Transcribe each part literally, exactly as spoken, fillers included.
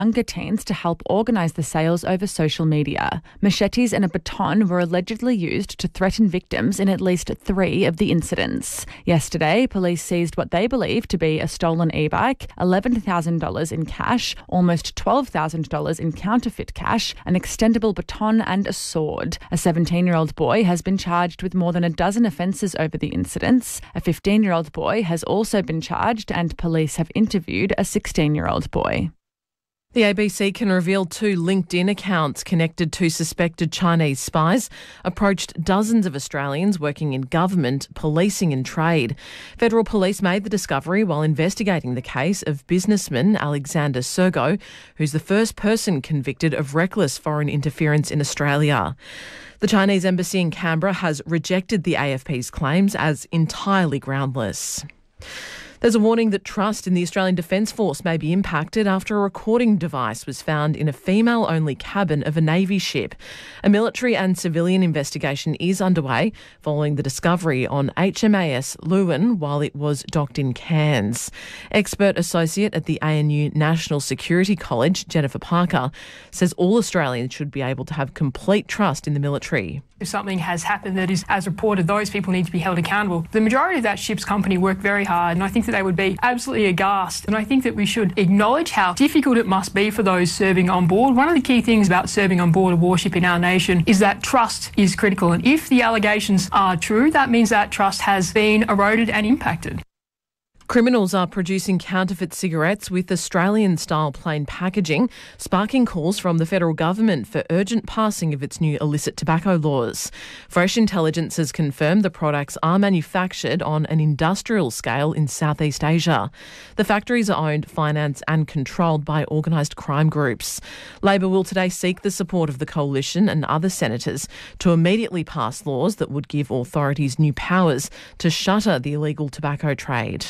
younger teens to help organise the sales over social media. Machetes and a baton were allegedly used to threaten victims in at least three of the incidents. Yesterday, police seized what they believe to be a stolen e-bike, eleven thousand dollars in cash, almost twelve thousand dollars in counterfeit cash, an extendable baton and a sword. A seventeen-year-old boy has been charged with more than a dozen offences over the incidents. A fifteen-year-old boy has also been charged and police have interviewed a sixteen-year-old boy. The A B C can reveal two LinkedIn accounts connected to suspected Chinese spies approached dozens of Australians working in government, policing and trade. Federal Police made the discovery while investigating the case of businessman Alexander Sergo, who's the first person convicted of reckless foreign interference in Australia. The Chinese embassy in Canberra has rejected the A F P's claims as entirely groundless. There's a warning that trust in the Australian Defence Force may be impacted after a recording device was found in a female-only cabin of a Navy ship. A military and civilian investigation is underway following the discovery on H M A S Lewin while it was docked in Cairns. Expert associate at the A N U National Security College, Jennifer Parker, says all Australians should be able to have complete trust in the military. If something has happened that is as reported, those people need to be held accountable. The majority of that ship's company worked very hard, and I think that they would be absolutely aghast. And I think that we should acknowledge how difficult it must be for those serving on board. One of the key things about serving on board a warship in our nation is that trust is critical. And if the allegations are true, that means that trust has been eroded and impacted. Criminals are producing counterfeit cigarettes with Australian-style plain packaging, sparking calls from the federal government for urgent passing of its new illicit tobacco laws. Fresh Intelligence has confirmed the products are manufactured on an industrial scale in Southeast Asia. The factories are owned, financed and controlled by organised crime groups. Labor will today seek the support of the Coalition and other senators to immediately pass laws that would give authorities new powers to shutter the illegal tobacco trade.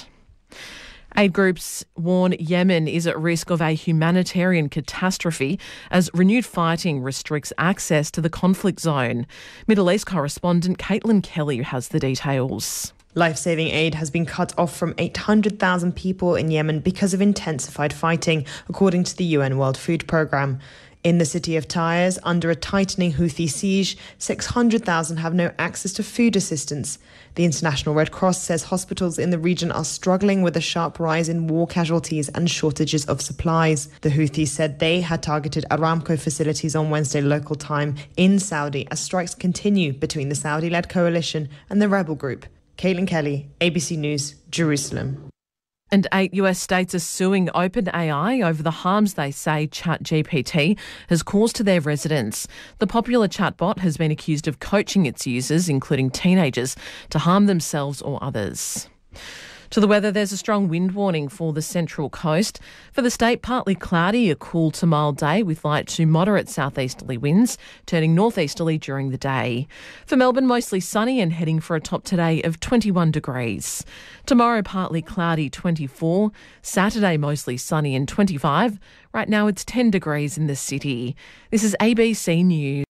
Aid groups warn Yemen is at risk of a humanitarian catastrophe as renewed fighting restricts access to the conflict zone. Middle East correspondent Caitlin Kelly has the details. Life-saving aid has been cut off from eight hundred thousand people in Yemen because of intensified fighting, according to the U N World Food Programme. In the city of Taiz, under a tightening Houthi siege, six hundred thousand have no access to food assistance. The International Red Cross says hospitals in the region are struggling with a sharp rise in war casualties and shortages of supplies. The Houthis said they had targeted Aramco facilities on Wednesday local time in Saudi as strikes continue between the Saudi-led coalition and the rebel group. Caitlin Kelly, A B C News, Jerusalem. And eight U S states are suing OpenAI over the harms they say ChatGPT has caused to their residents. The popular chatbot has been accused of coaching its users, including teenagers, to harm themselves or others. To the weather, there's a strong wind warning for the Central Coast. For the state, partly cloudy, a cool to mild day with light to moderate southeasterly winds, turning northeasterly during the day. For Melbourne, mostly sunny and heading for a top today of twenty-one degrees. Tomorrow, partly cloudy, twenty-four. Saturday, mostly sunny and twenty-five. Right now, it's ten degrees in the city. This is A B C News.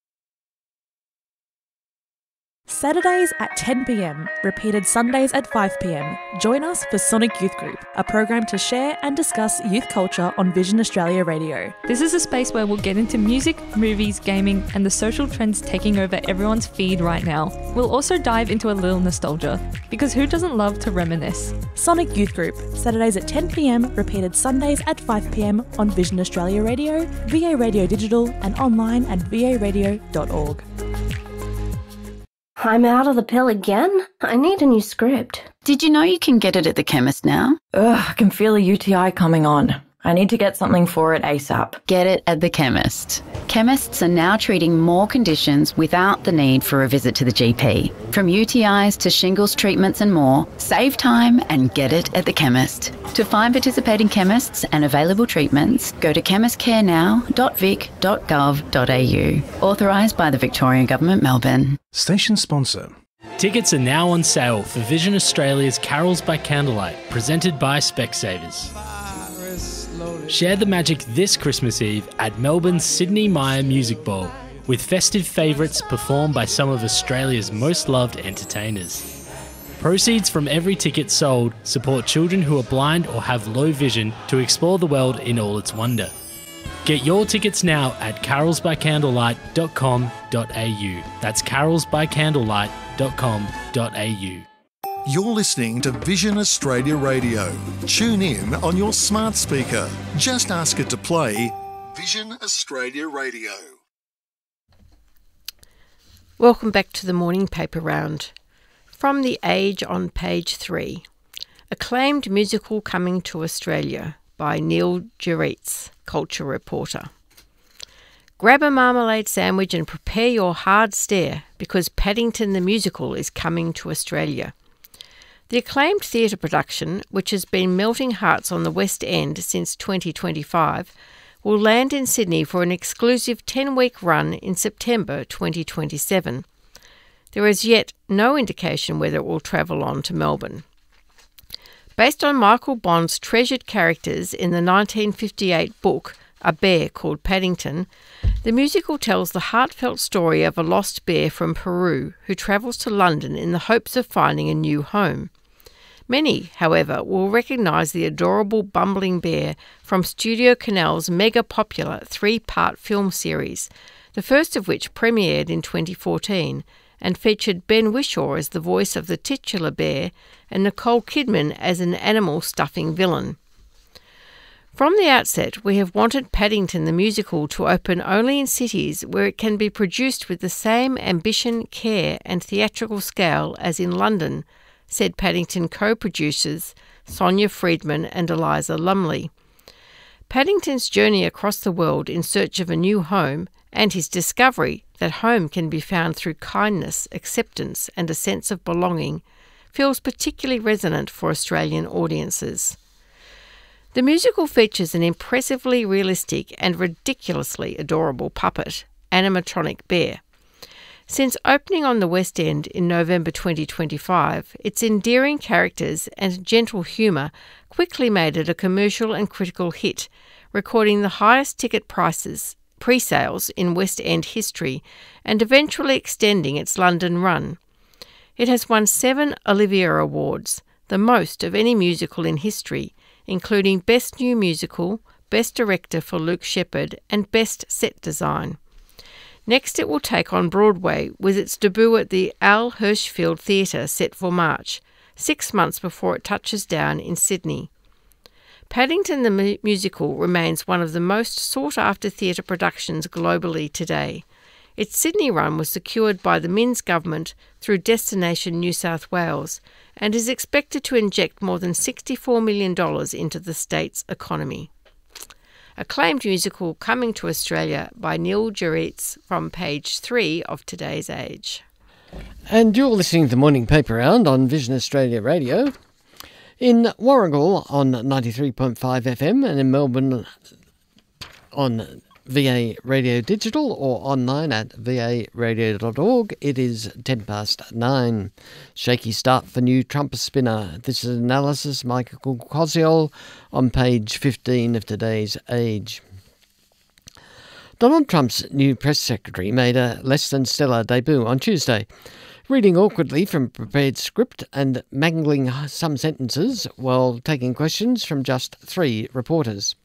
Saturdays at ten p m, repeated Sundays at five p m. Join us for Sonic Youth Group, a program to share and discuss youth culture on Vision Australia Radio. This is a space where we'll get into music, movies, gaming, and the social trends taking over everyone's feed right now. We'll also dive into a little nostalgia, because who doesn't love to reminisce? Sonic Youth Group, Saturdays at ten p m, repeated Sundays at five p m on Vision Australia Radio, V A Radio Digital, and online at v a radio dot org. I'm out of the pill again? I need a new script. Did you know you can get it at the chemist now? Ugh, I can feel a U T I coming on. I need to get something for it ASAP. Get it at the chemist. Chemists are now treating more conditions without the need for a visit to the G P. From U T Is to shingles treatments and more, save time and get it at the chemist. To find participating chemists and available treatments, go to chemist care now dot vic dot gov dot a u. Authorised by the Victorian Government, Melbourne. Station sponsor. Tickets are now on sale for Vision Australia's Carols by Candlelight, presented by Specsavers. Share the magic this Christmas Eve at Melbourne's Sydney Myer Music Bowl, with festive favourites performed by some of Australia's most loved entertainers. Proceeds from every ticket sold support children who are blind or have low vision to explore the world in all its wonder. Get your tickets now at carols by candlelight dot com dot a u. That's carols by candlelight dot com dot a u. You're listening to Vision Australia Radio. Tune in on your smart speaker. Just ask it to play Vision Australia Radio. Welcome back to the morning paper round. From The Age on page three. Acclaimed musical coming to Australia by Neil Geritz, culture reporter. Grab a marmalade sandwich and prepare your hard stare because Paddington the Musical is coming to Australia. The acclaimed theatre production, which has been melting hearts on the West End since twenty twenty-five, will land in Sydney for an exclusive ten-week run in September twenty twenty-seven. There is yet no indication whether it will travel on to Melbourne. Based on Michael Bond's treasured characters in the nineteen fifty-eight book A Bear Called Paddington, the musical tells the heartfelt story of a lost bear from Peru who travels to London in the hopes of finding a new home. Many, however, will recognise the adorable bumbling bear from Studio Canal's mega-popular three-part film series, the first of which premiered in twenty fourteen and featured Ben Whishaw as the voice of the titular bear and Nicole Kidman as an animal stuffing villain. From the outset, we have wanted Paddington the Musical to open only in cities where it can be produced with the same ambition, care and theatrical scale as in London, said Paddington co-producers Sonia Friedman and Eliza Lumley. Paddington's journey across the world in search of a new home and his discovery that home can be found through kindness, acceptance and a sense of belonging feels particularly resonant for Australian audiences. The musical features an impressively realistic and ridiculously adorable puppet, animatronic bear. Since opening on the West End in November twenty twenty-five, its endearing characters and gentle humour quickly made it a commercial and critical hit, recording the highest ticket prices, pre-sales in West End history and eventually extending its London run. It has won seven Olivier Awards, the most of any musical in history, including Best New Musical, Best Director for Luke Shepherd and Best Set Design. Next it will take on Broadway with its debut at the Al Hirschfield Theatre set for March, six months before it touches down in Sydney. Paddington the mu- Musical remains one of the most sought-after theatre productions globally today. Its Sydney run was secured by the Minns government through Destination New South Wales and is expected to inject more than sixty-four million dollars into the state's economy. Acclaimed musical coming to Australia by Neil Geritz from page three of today's Age. And you're listening to the Morning Paper Round on Vision Australia Radio. In Warragul on ninety-three point five F M and in Melbourne on V A Radio Digital or online at v a radio dot org, it is ten past nine. Shaky start for new Trump spinner. This is analysis, Michael Koziol on page fifteen of today's Age. Donald Trump's new press secretary made a less than stellar debut on Tuesday, reading awkwardly from a prepared script and mangling some sentences while taking questions from just three reporters.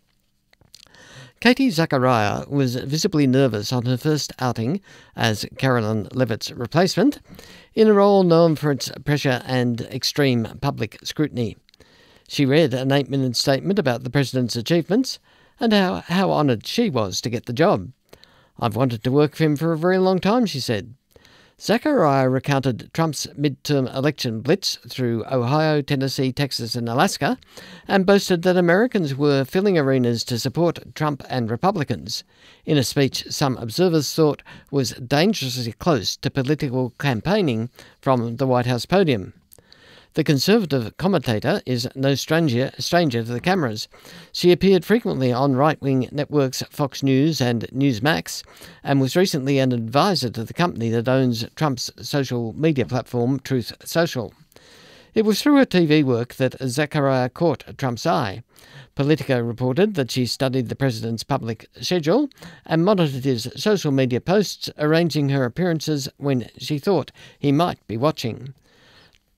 Katie Zachariah was visibly nervous on her first outing as Carolyn Levitt's replacement, in a role known for its pressure and extreme public scrutiny. She read an eight-minute statement about the president's achievements and how, how honoured she was to get the job. "I've wanted to work for him for a very long time," she said. Zachariah recounted Trump's midterm election blitz through Ohio, Tennessee, Texas and Alaska, and boasted that Americans were filling arenas to support Trump and Republicans, in a speech some observers thought was dangerously close to political campaigning from the White House podium. The Conservative commentator is no stranger, stranger to the cameras. She appeared frequently on right-wing networks Fox News and Newsmax, and was recently an advisor to the company that owns Trump's social media platform, Truth Social. It was through her T V work that Zachariah caught Trump's eye. Politico reported that she studied the president's public schedule and monitored his social media posts, arranging her appearances when she thought he might be watching.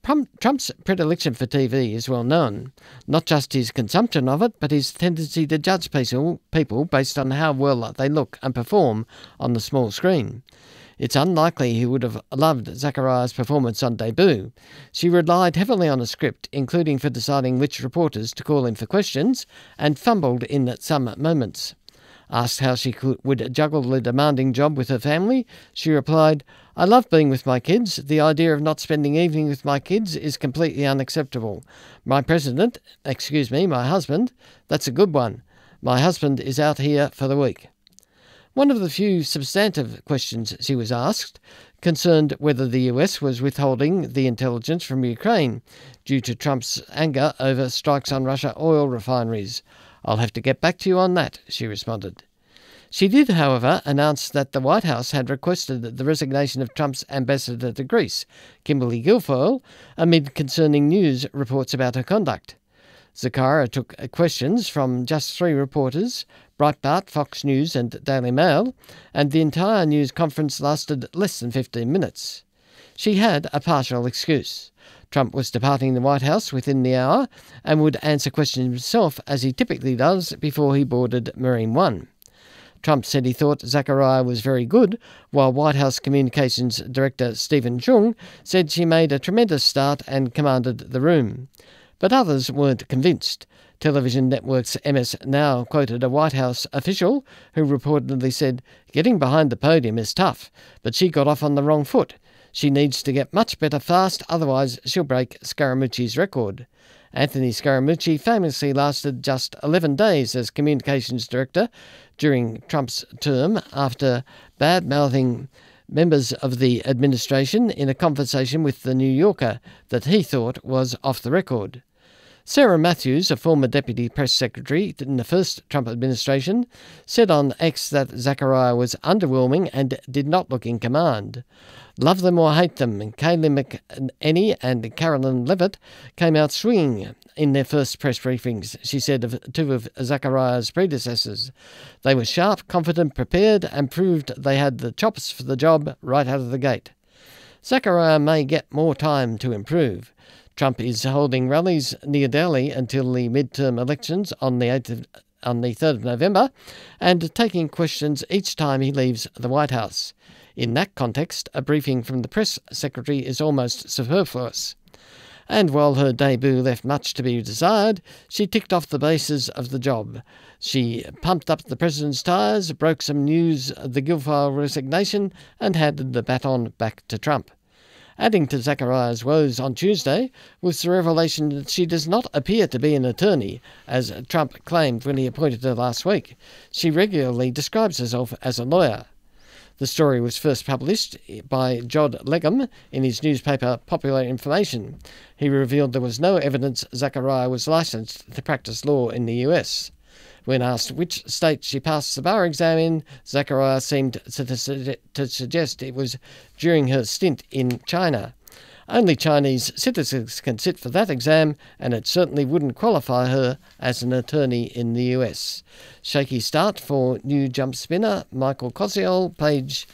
Trump's predilection for T V is well known. Not just his consumption of it, but his tendency to judge people based on how well they look and perform on the small screen. It's unlikely he would have loved Zachariah's performance on debut. She relied heavily on a script, including for deciding which reporters to call in for questions, and fumbled in some moments. Asked how she could, would juggle the demanding job with her family, she replied, "I love being with my kids. The idea of not spending evening with my kids is completely unacceptable. My president, excuse me, my husband, that's a good one. My husband is out here for the week." One of the few substantive questions she was asked concerned whether the U S was withholding the intelligence from Ukraine due to Trump's anger over strikes on Russia oil refineries. "I'll have to get back to you on that," she responded. She did, however, announce that the White House had requested the resignation of Trump's ambassador to Greece, Kimberly Guilfoyle, amid concerning news reports about her conduct. Zachariah took questions from just three reporters, Breitbart, Fox News and Daily Mail, and the entire news conference lasted less than fifteen minutes. She had a partial excuse. Trump was departing the White House within the hour and would answer questions himself, as he typically does, before he boarded Marine One. Trump said he thought Zachariah was very good, while White House Communications Director Stephen Chung said she made a tremendous start and commanded the room. But others weren't convinced. Television network's M S Now quoted a White House official who reportedly said, "Getting behind the podium is tough, but she got off on the wrong foot. She needs to get much better fast, otherwise she'll break Scaramucci's record." Anthony Scaramucci famously lasted just eleven days as communications director during Trump's term after bad-mouthing members of the administration in a conversation with The New Yorker that he thought was off the record. Sarah Matthews, a former deputy press secretary in the first Trump administration, said on X that Zachariah was underwhelming and did not look in command. "Love them or hate them, Kayleigh McEnany and Carolyn Levitt came out swinging in their first press briefings," she said of two of Zachariah's predecessors. "They were sharp, confident, prepared, and proved they had the chops for the job right out of the gate." Zachariah may get more time to improve. Trump is holding rallies near Delhi until the midterm elections on the eighth of, on the third of November, and taking questions each time he leaves the White House. In that context, a briefing from the press secretary is almost superfluous. And while her debut left much to be desired, she ticked off the bases of the job. She pumped up the president's tyres, broke some news of the Guilfoyle resignation, and handed the baton back to Trump. Adding to Zachariah's woes on Tuesday was the revelation that she does not appear to be an attorney, as Trump claimed when he appointed her last week. She regularly describes herself as a lawyer. The story was first published by Jod Legum in his newspaper Popular Information. He revealed there was no evidence Zachariah was licensed to practice law in the U S. When asked which state she passed the bar exam in, Zachariah seemed to, to suggest it was during her stint in China. Only Chinese citizens can sit for that exam, and it certainly wouldn't qualify her as an attorney in the U S. Shaky start for new jump spinner Michael Koziol, page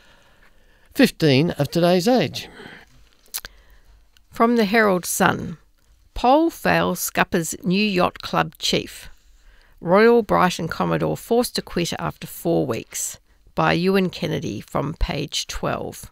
fifteen of today's Age. From the Herald Sun, poll fails Scupper's new yacht club chief. Royal Brighton Commodore forced to quit after four weeks, by Ewan Kennedy from page twelve.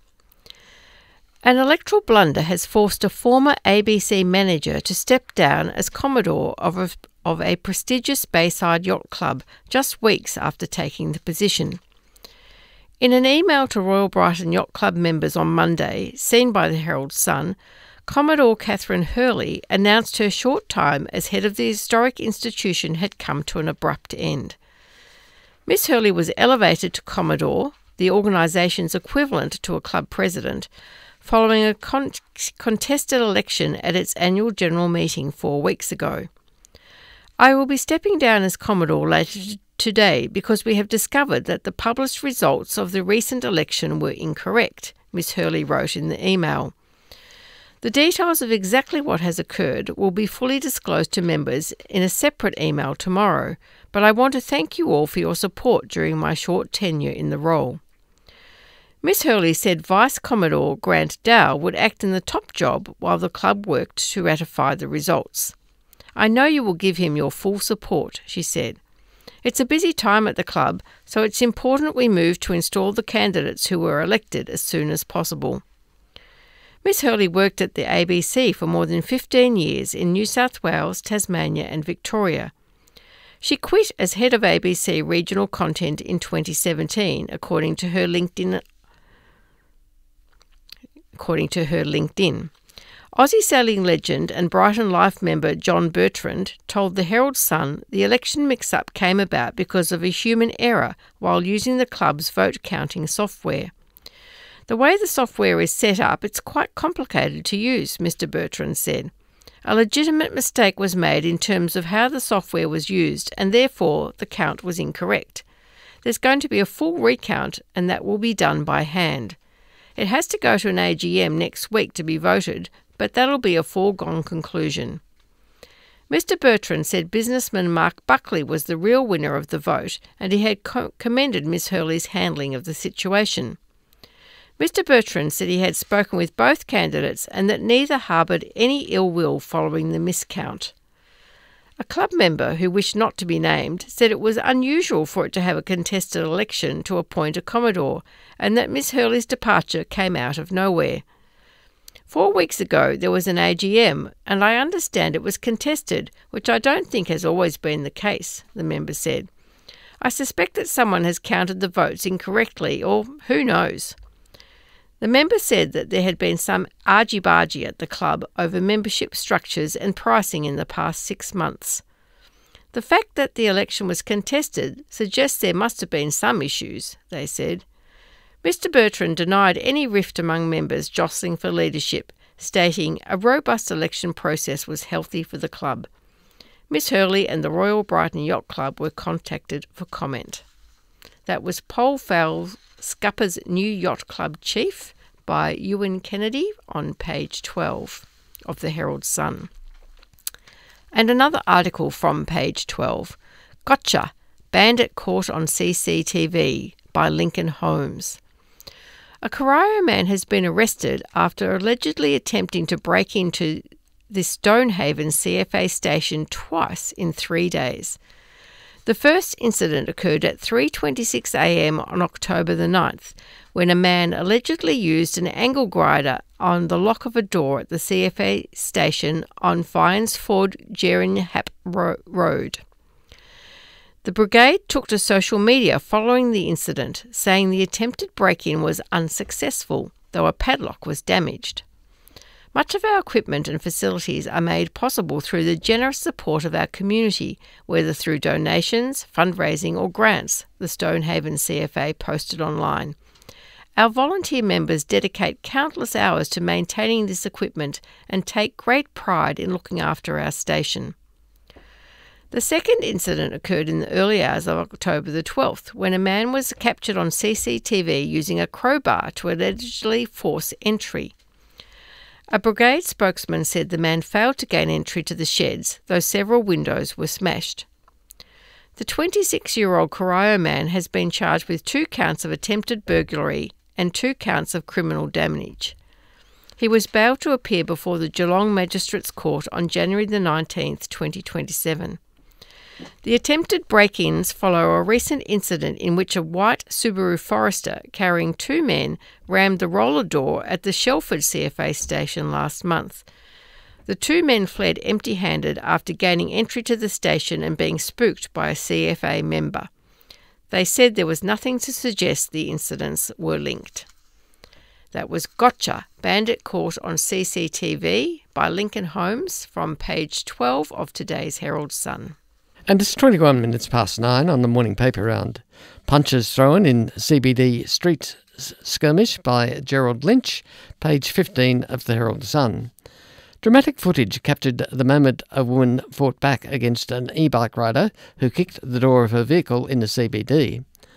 An electoral blunder has forced a former A B C manager to step down as Commodore of a, of a prestigious Bayside Yacht Club just weeks after taking the position. In an email to Royal Brighton Yacht Club members on Monday, seen by the Herald Sun, Commodore Catherine Hurley announced her short time as head of the historic institution had come to an abrupt end. Miss Hurley was elevated to Commodore, the organisation's equivalent to a club president, following a con- contested election at its annual general meeting four weeks ago. "I will be stepping down as Commodore later t- today because we have discovered that the published results of the recent election were incorrect," Miss Hurley wrote in the email. "The details of exactly what has occurred will be fully disclosed to members in a separate email tomorrow, but I want to thank you all for your support during my short tenure in the role." Miss Hurley said Vice Commodore Grant Dow would act in the top job while the club worked to ratify the results. "I know you will give him your full support," she said. "It's a busy time at the club, so it's important we move to install the candidates who were elected as soon as possible." Miss Hurley worked at the A B C for more than fifteen years in New South Wales, Tasmania and Victoria. She quit as head of A B C regional content in twenty seventeen, according to her LinkedIn. According to her LinkedIn. Aussie sailing legend and Brighton Life member John Bertrand told the Herald Sun the election mix-up came about because of a human error while using the club's vote-counting software. "The way the software is set up, it's quite complicated to use," Mister Bertrand said. "A legitimate mistake was made in terms of how the software was used, and therefore the count was incorrect. There's going to be a full recount, and that will be done by hand. It has to go to an A G M next week to be voted, but that'll be a foregone conclusion." Mister Bertrand said businessman Mark Buckley was the real winner of the vote, and he had co- commended Miss Hurley's handling of the situation. Mister Bertrand said he had spoken with both candidates and that neither harboured any ill will following the miscount. A club member who wished not to be named said it was unusual for it to have a contested election to appoint a Commodore, and that Miss Hurley's departure came out of nowhere. "Four weeks ago there was an A G M, and I understand it was contested, which I don't think has always been the case," the member said. "I suspect that someone has counted the votes incorrectly, or who knows." The member said that there had been some argy-bargy at the club over membership structures and pricing in the past six months. "The fact that the election was contested suggests there must have been some issues," they said. Mister Bertrand denied any rift among members jostling for leadership, stating a robust election process was healthy for the club. Miss Hurley and the Royal Brighton Yacht Club were contacted for comment. That was Pole Fowl Scupper's New Yacht Club Chief by Ewan Kennedy on page twelve of the Herald Sun. And another article from page twelve, Gotcha, Bandit Caught on C C T V by Lincoln Holmes. A Corio man has been arrested after allegedly attempting to break into the Stonehaven C F A station twice in three days. The first incident occurred at three twenty-six a m on October the ninth, when a man allegedly used an angle grinder on the lock of a door at the C F A station on Fynesford Geringhap Road. The brigade took to social media following the incident, saying the attempted break-in was unsuccessful, though a padlock was damaged. Much of our equipment and facilities are made possible through the generous support of our community, whether through donations, fundraising or grants, the Stonehaven C F A posted online. Our volunteer members dedicate countless hours to maintaining this equipment and take great pride in looking after our station. The second incident occurred in the early hours of October the twelfth, when a man was captured on C C T V using a crowbar to allegedly force entry. A brigade spokesman said the man failed to gain entry to the sheds, though several windows were smashed. The twenty-six-year-old Corio man has been charged with two counts of attempted burglary and two counts of criminal damage. He was bailed to appear before the Geelong Magistrates Court on January the nineteenth, twenty twenty-seven. The attempted break-ins follow a recent incident in which a white Subaru Forester carrying two men rammed the roller door at the Shelford C F A station last month. The two men fled empty-handed after gaining entry to the station and being spooked by a C F A member. They said there was nothing to suggest the incidents were linked. That was Gotcha, Bandit Caught on C C T V by Lincoln Holmes from page twelve of today's Herald Sun. And it's twenty-one minutes past nine on the morning paper round. Punches thrown in C B D street skirmish by Gerald Lynch, page fifteen of the Herald Sun. Dramatic footage captured the moment a woman fought back against an e-bike rider who kicked the door of her vehicle in the C B D.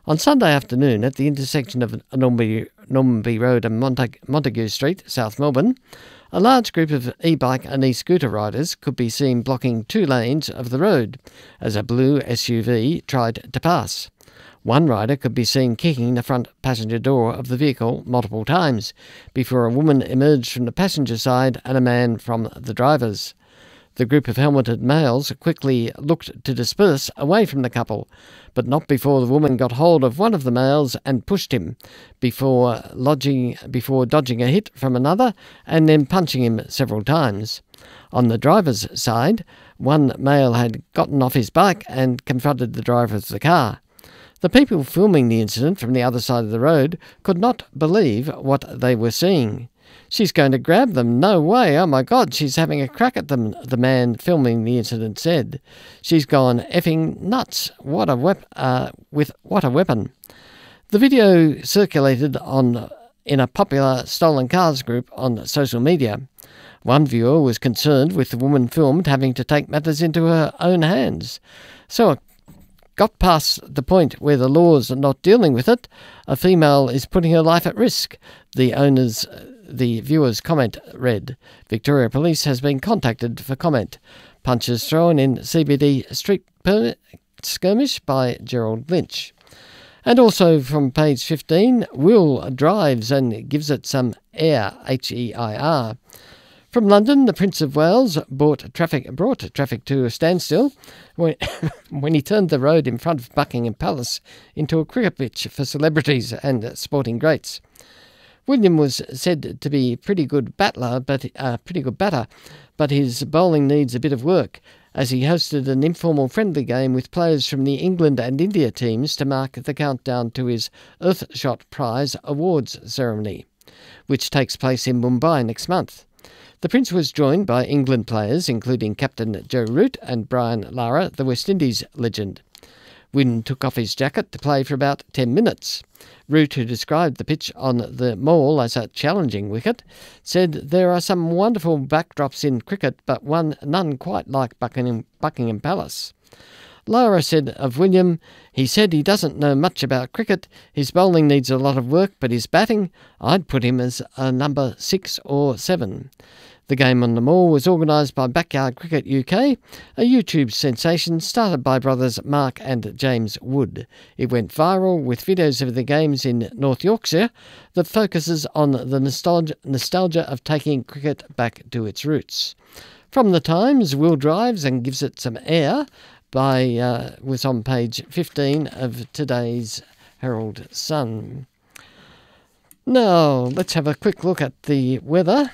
On Sunday afternoon, at the intersection of Normanby, Normanby Road and Montague, Montague Street, South Melbourne, a large group of e-bike and e-scooter riders could be seen blocking two lanes of the road as a blue S U V tried to pass. One rider could be seen kicking the front passenger door of the vehicle multiple times before a woman emerged from the passenger side and a man from the driver's. The group of helmeted males quickly looked to disperse away from the couple, but not before the woman got hold of one of the males and pushed him, before lodging, before dodging a hit from another and then punching him several times. On the driver's side, one male had gotten off his bike and confronted the driver of the car. The people filming the incident from the other side of the road could not believe what they were seeing. "She's going to grab them. No way. Oh my God, she's having a crack at them," the man filming the incident said. "She's gone effing nuts. What a wep- uh, with what a weapon." The video circulated on in a popular stolen cars group on social media. One viewer was concerned with the woman filmed having to take matters into her own hands. So it got past the point where the laws are not dealing with it. A female is putting her life at risk, the owner's The viewer's comment read. Victoria Police has been contacted for comment. Punches thrown in C B D street permit skirmish by Gerald Lynch. And also from page fifteen, Will drives and gives it some air, H E I R. From London, the Prince of Wales brought traffic, brought traffic to a standstill when, when he turned the road in front of Buckingham Palace into a cricket pitch for celebrities and sporting greats. William was said to be pretty good battler, but uh, pretty good batter, but his bowling needs a bit of work, as he hosted an informal friendly game with players from the England and India teams to mark the countdown to his Earthshot Prize awards ceremony, which takes place in Mumbai next month. The Prince was joined by England players, including captain Joe Root and Brian Lara, the West Indies legend. Wynne took off his jacket to play for about ten minutes. Root, who described the pitch on the Mall as a challenging wicket, said there are some wonderful backdrops in cricket, but one none quite like Buckingham, Buckingham Palace. Lara said of William, "He said he doesn't know much about cricket. His bowling needs a lot of work, but his batting, I'd put him as a number six or seven." The game on the Mall was organised by Backyard Cricket U K, a YouTube sensation started by brothers Mark and James Wood. It went viral with videos of the games in North Yorkshire that focuses on the nostalgia, nostalgia of taking cricket back to its roots. From the Times, Will drives and gives it some air by uh, was on page fifteen of today's Herald Sun. Now, let's have a quick look at the weather.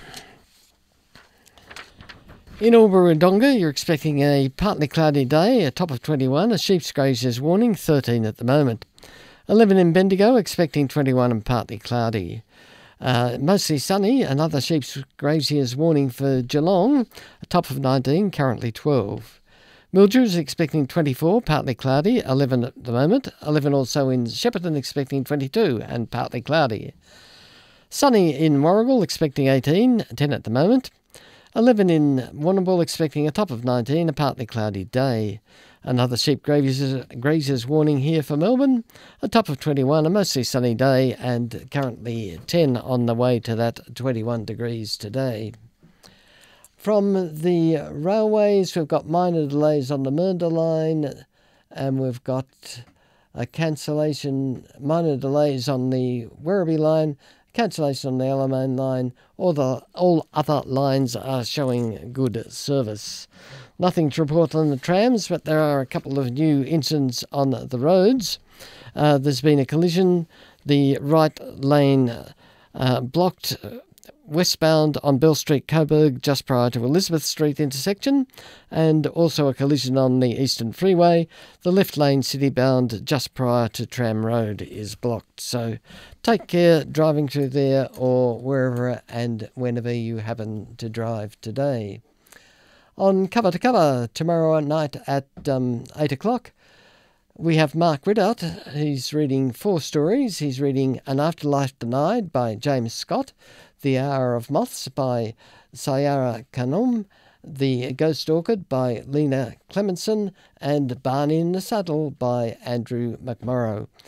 In Albury-Wodonga, you're expecting a partly cloudy day, a top of twenty-one, a sheep's grazier's warning, thirteen at the moment. eleven in Bendigo, expecting twenty-one and partly cloudy. Uh, mostly sunny, another sheep's grazier's warning for Geelong, a top of nineteen, currently twelve. Mildura is expecting twenty-four, partly cloudy, eleven at the moment. eleven also in Shepparton, expecting twenty-two and partly cloudy. Sunny in Warragul, expecting eighteen, ten at the moment. eleven in Warrnambool, expecting a top of nineteen, a partly cloudy day. Another sheep grazier's, grazier's warning here for Melbourne, a top of twenty-one, a mostly sunny day, and currently ten on the way to that twenty-one degrees today. From the railways, we've got minor delays on the Mernda line, and we've got a cancellation, minor delays on the Werribee line, cancellation on the Alamein line. All the all other lines are showing good service. Nothing to report on the trams, but there are a couple of new incidents on the roads. Uh, there's been a collision. The right lane uh, blocked westbound on Bell Street, Coburg, just prior to Elizabeth Street intersection, and also a collision on the Eastern Freeway. The left lane city-bound just prior to Tram Road is blocked. So take care driving through there or wherever and whenever you happen to drive today. On Cover to Cover tomorrow night at um, eight o'clock, we have Mark Ridout. He's reading four stories. He's reading An Afterlife Denied by James Scott, The Hour of Moths by Sayara Khanum, The Ghost Orchid by Lena Clemenson, and Barney in the Saddle by Andrew McMorrow.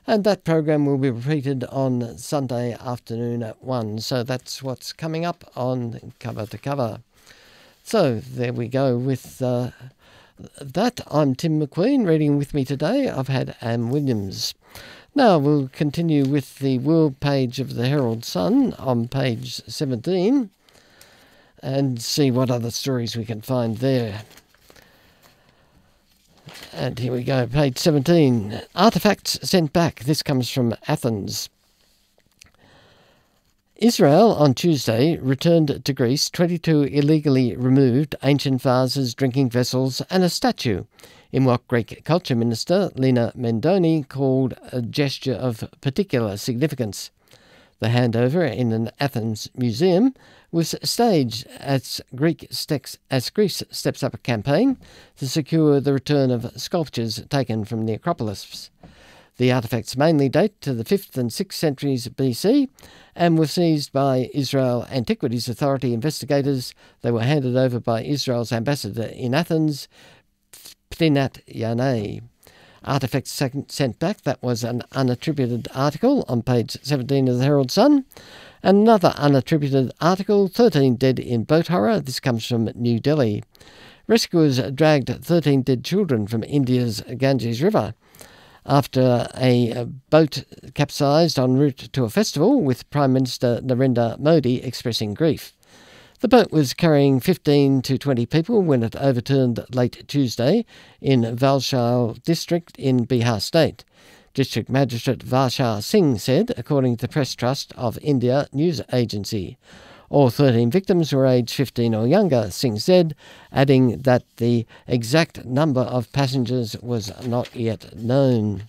And that program will be repeated on Sunday afternoon at one. So that's what's coming up on Cover to Cover. So there we go with uh, that. I'm Tim McQueen. Reading with me today, I've had Anne Williams. Now we'll continue with the world page of the Herald Sun on page seventeen and see what other stories we can find there. And here we go, page seventeen. Artefacts sent back. This comes from Athens. Israel on Tuesday returned to Greece twenty-two illegally removed ancient vases, drinking vessels and a statue in what Greek Culture Minister Lina Mendoni called a gesture of particular significance. The handover in an Athens museum was staged as, Greek steps, as Greece steps up a campaign to secure the return of sculptures taken from the Acropolis. The artefacts mainly date to the fifth and sixth centuries B C and were seized by Israel Antiquities Authority investigators. They were handed over by Israel's ambassador in Athens, Ptinat Yanei. Artefacts sent back, that was an unattributed article on page seventeen of the Herald Sun. Another unattributed article, thirteen dead in boat horror. This comes from New Delhi. Rescuers dragged thirteen dead children from India's Ganges River after a boat capsized en route to a festival, with Prime Minister Narendra Modi expressing grief. The boat was carrying fifteen to twenty people when it overturned late Tuesday in Valshal district in Bihar state. District Magistrate Varshar Singh said, according to the Press Trust of India news agency. All thirteen victims were aged fifteen or younger, Singh said, adding that the exact number of passengers was not yet known.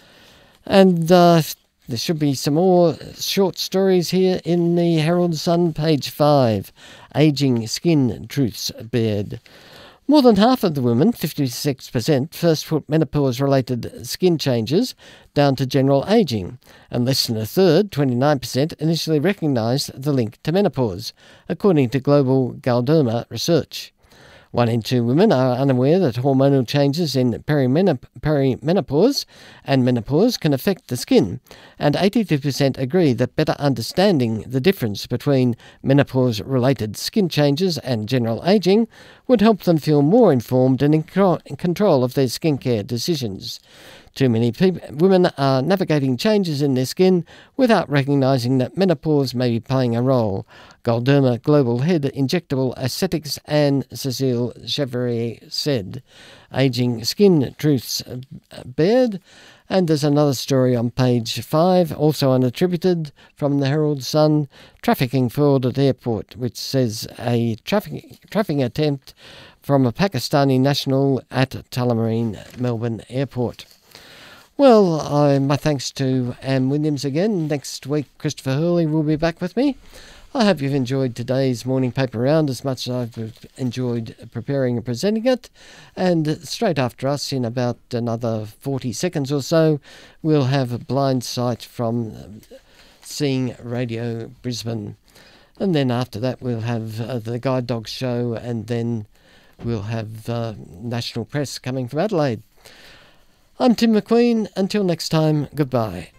And uh, there should be some more short stories here in the Herald Sun, page five. Ageing Skin Truths Bared. More than half of the women, fifty-six percent, first put menopause-related skin changes down to general ageing, and less than a third, twenty-nine percent, initially recognised the link to menopause, according to global Galderma research. One in two women are unaware that hormonal changes in perimenop- perimenopause and menopause can affect the skin, and eighty-two percent agree that better understanding the difference between menopause-related skin changes and general ageing would help them feel more informed and in, co- in control of their skincare decisions. Too many people, women are navigating changes in their skin without recognising that menopause may be playing a role. Galderma Global Head Injectable Aesthetics Anne Cecile Chevrier said. Ageing Skin Truths Bared. And there's another story on page five, also unattributed, from the Herald Sun, trafficking foiled at airport, which says a trafficking, trafficking attempt from a Pakistani national at Tullamarine, Melbourne Airport. Well, I, my thanks to Anne Williams again. Next week, Christopher Hurley will be back with me. I hope you've enjoyed today's morning paper round as much as I've enjoyed preparing and presenting it. And straight after us, in about another forty seconds or so, we'll have a blind sight from Seeing Radio Brisbane. And then after that, we'll have uh, the Guide Dog Show, and then we'll have uh, National Press coming from Adelaide. I'm Tim McQueen. Until next time, goodbye.